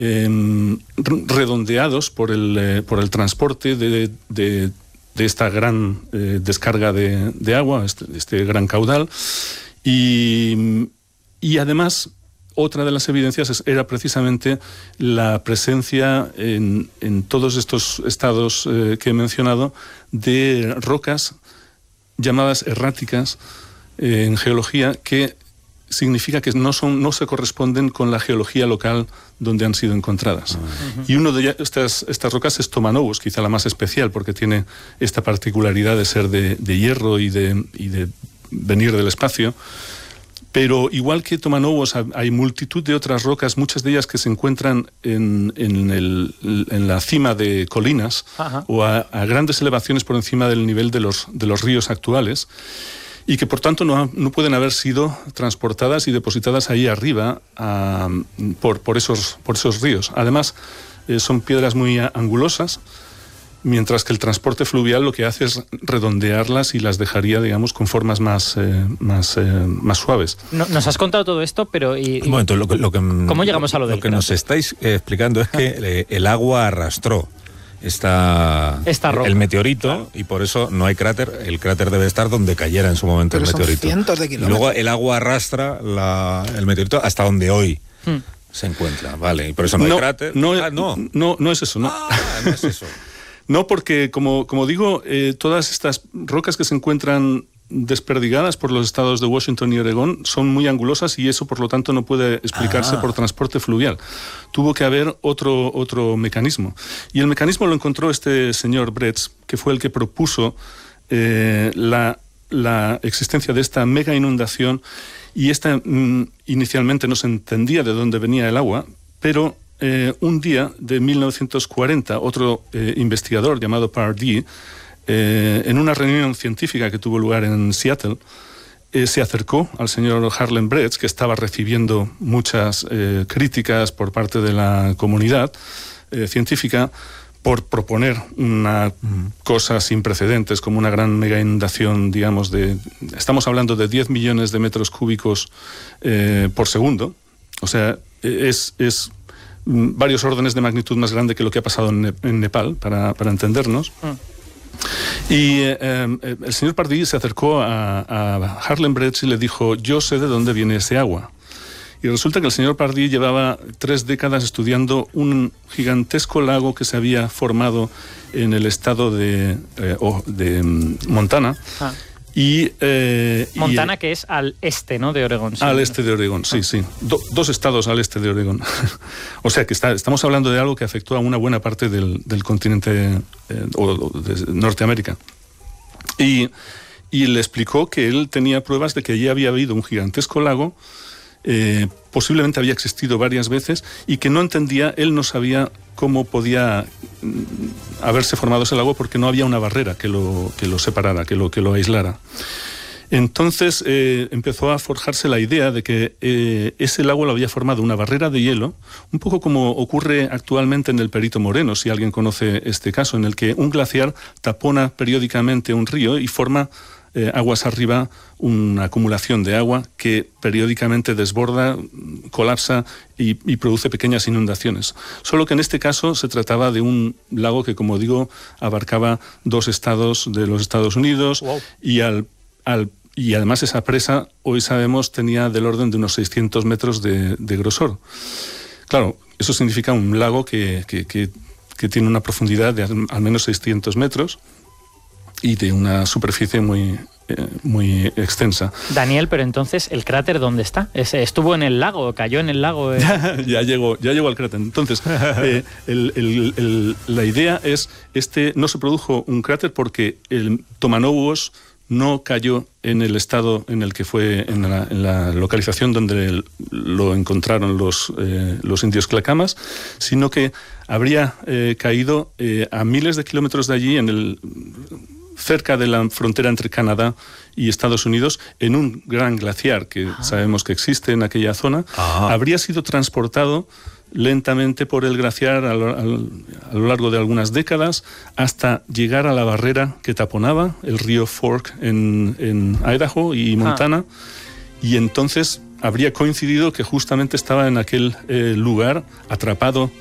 redondeados por el transporte de esta gran descarga de agua, este gran caudal. Y además, otra de las evidencias era precisamente la presencia en todos estos estados que he mencionado de rocas llamadas erráticas en geología, que significa que no se corresponden con la geología local donde han sido encontradas. Uh-huh. Y uno de estas rocas es Tomanovos, quizá la más especial, porque tiene esta particularidad de ser de hierro y de venir del espacio. Pero igual que Tomanovos, hay multitud de otras rocas, muchas de ellas que se encuentran en la cima de colinas, uh-huh, o a grandes elevaciones por encima del nivel de los ríos actuales, y que por tanto no pueden haber sido transportadas y depositadas ahí arriba por esos ríos. Además, son piedras muy angulosas, mientras que el transporte fluvial lo que hace es redondearlas y las dejaría, digamos, con formas más suaves. Nos has contado todo esto, pero... Un momento, ¿cómo llegamos a lo del que nos estáis explicando es que el agua arrastró esta roca, el meteorito, claro, y por eso no hay cráter. El cráter debe estar donde cayera en su momento el meteorito. Son cientos de kilómetros. Y luego el agua arrastra el meteorito hasta donde hoy se encuentra, ¿vale? Y por eso no hay cráter. No es eso, ¿no? No es eso. No, porque, como digo, todas estas rocas que se encuentran desperdigadas por los estados de Washington y Oregón son muy angulosas, y eso, por lo tanto, no puede explicarse por transporte fluvial. Tuvo que haber otro mecanismo. Y el mecanismo lo encontró este señor Bretz, que fue el que propuso la existencia de esta mega inundación, y esta inicialmente no se entendía de dónde venía el agua, pero un día de 1940, otro investigador llamado Pardee, en una reunión científica que tuvo lugar en Seattle, se acercó al señor Harlan Bretz, que estaba recibiendo muchas críticas por parte de la comunidad científica por proponer una cosa sin precedentes, como una gran mega inundación, digamos, estamos hablando de 10 millones de metros cúbicos por segundo. O sea, es varios órdenes de magnitud más grande que lo que ha pasado en Nepal, para entendernos. Y el señor Pardee se acercó a Harlan Bretz y le dijo: yo sé de dónde viene ese agua. Y resulta que el señor Pardee llevaba 3 décadas estudiando un gigantesco lago que se había formado en el estado de Montana. Montana, que es al este, ¿no?, de Oregón. Al este de Oregón, sí. 2 estados al este de Oregón. O sea que estamos hablando de algo que afectó a una buena parte del continente de Norteamérica. Y le explicó que él tenía pruebas de que allí había habido un gigantesco lago, posiblemente había existido varias veces, y que no entendía, él no sabía cómo podía haberse formado ese lago, porque no había una barrera que lo separara, que lo aislara. Entonces empezó a forjarse la idea de que ese lago lo había formado una barrera de hielo, un poco como ocurre actualmente en el Perito Moreno, si alguien conoce este caso, en el que un glaciar tapona periódicamente un río y forma aguas arriba una acumulación de agua que periódicamente desborda, colapsa y produce pequeñas inundaciones. Solo que en este caso se trataba de un lago que, como digo, abarcaba 2 estados de los Estados Unidos. Wow. Y además esa presa, hoy sabemos, tenía del orden de unos 600 metros de grosor. Claro, eso significa un lago que tiene una profundidad de al menos 600 metros y de una superficie muy extensa. Daniel, pero entonces, ¿el cráter dónde está? ¿Estuvo en el lago? ¿Cayó en el lago? Ya llegó al cráter. Entonces, la idea es, no se produjo un cráter porque el Tomanovos no cayó en el estado en el que fue, en la localización donde lo encontraron los indios Clacamas, sino que habría caído a miles de kilómetros de allí, cerca de la frontera entre Canadá y Estados Unidos, en un gran glaciar que sabemos que existe en aquella zona. Habría sido transportado lentamente por el glaciar a lo largo de algunas décadas hasta llegar a la barrera que taponaba el río Fork en Idaho y Montana, y entonces habría coincidido que justamente estaba en aquel lugar atrapado